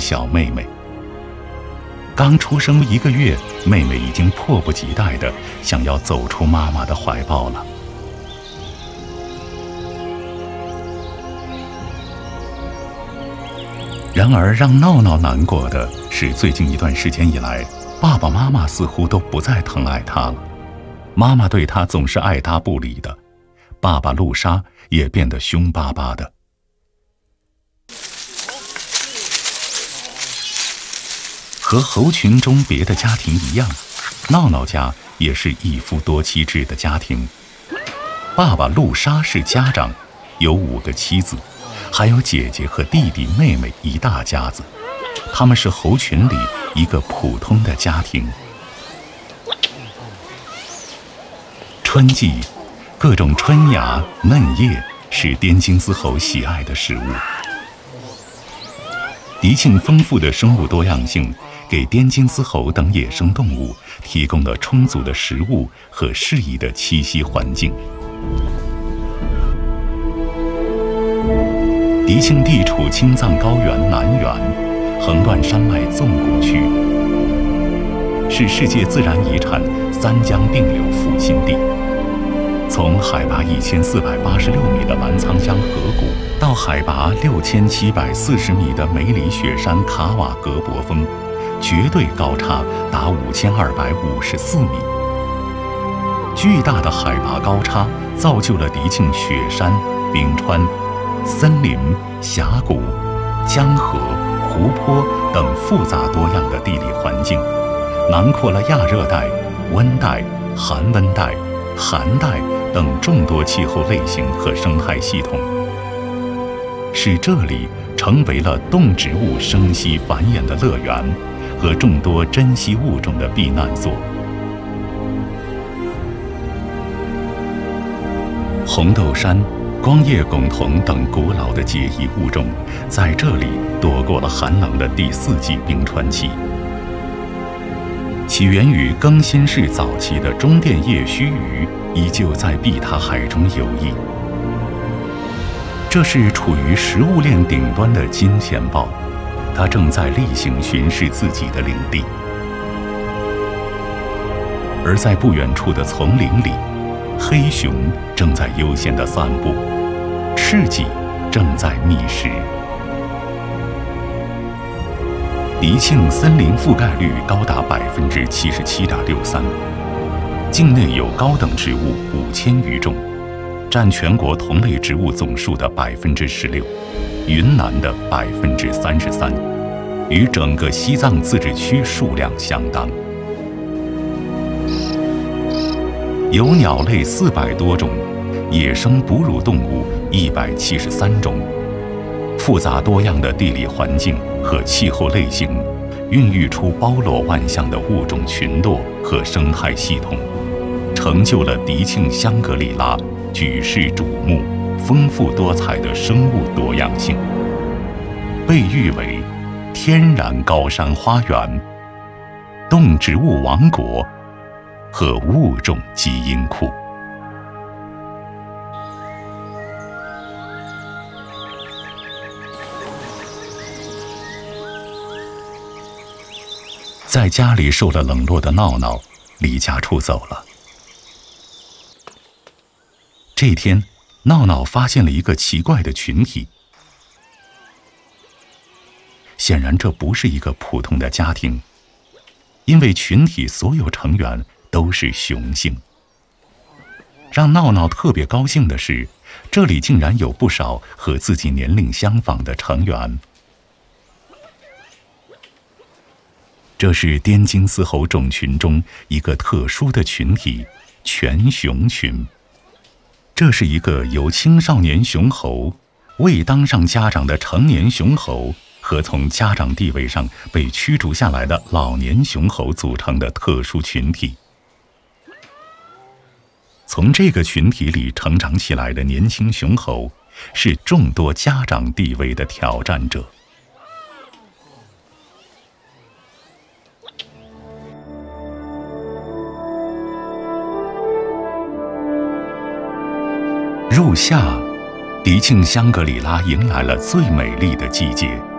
小妹妹。刚出生1个月，妹妹已经迫不及待地想要走出妈妈的怀抱了。然而让闹闹难过的是，最近一段时间以来，爸爸妈妈似乎都不再疼爱她了。妈妈对她总是爱答不理的，爸爸陆沙也变得凶巴巴的。和猴群中别的家庭一样，闹闹家也是一夫多妻制的家庭。爸爸陆沙是家长，有5个妻子，还有姐姐和弟弟妹妹一大家子。他们是猴群里一个普通的家庭。春季，各种春芽、嫩叶是滇金丝猴喜爱的食物。迪庆丰富的生物多样性给滇金丝猴等野生动物提供了充足的食物和适宜的栖息环境。迪庆地处青藏高原南缘，横断山脉纵谷区，是世界自然遗产3江并流复兴地。从海拔1486米的澜沧江河谷到海拔6740米的梅里雪山卡瓦格博峰，绝对高差达5254米。巨大的海拔高差造就了迪庆雪山、冰川、森林、峡谷、江河、湖泊等复杂多样的地理环境，囊括了亚热带、温带、寒温带、寒带等众多气候类型和生态系统，使这里成为了动植物生息繁衍的乐园和众多珍稀物种的避难所。红豆杉、光叶拱桐等古老的结衣物种在这里躲过了寒冷的第4纪冰川期。起源于更新世早期的中甸叶须臾依旧在碧塔海中游弋。这是处于食物链顶端的金钱豹，它正在例行巡视自己的领地。而在不远处的丛林里，黑熊正在悠闲地散步，赤麂正在觅食。迪庆森林覆盖率高达77.63%，境内有高等植物5000余种，占全国同类植物总数的16%，云南的33%，与整个西藏自治区数量相当。有鸟类400多种，野生哺乳动物173种。复杂多样的地理环境和气候类型，孕育出包罗万象的物种群落和生态系统，成就了迪庆香格里拉举世瞩目、丰富多彩的生物多样性，被誉为天然高山花园、动植物王国和物种基因库。在家里受了冷落的闹闹离家出走了。这天，闹闹发现了一个奇怪的群体。显然这不是一个普通的家庭，因为群体所有成员都是雄性。让闹闹特别高兴的是，这里竟然有不少和自己年龄相仿的成员。这是滇金丝猴种群中一个特殊的群体——全熊群。这是一个由青少年熊猴、未当上家长的成年熊猴和从家长地位上被驱逐下来的老年熊猴组成的特殊群体。从这个群体里成长起来的年轻熊猴，是众多家长地位的挑战者。入夏，迪庆香格里拉迎来了最美丽的季节。